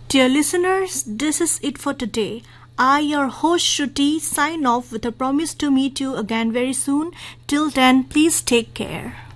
Dear listeners, this is it for today. I, your host Shruti, sign off with a promise to meet you again very soon. Till then, please take care.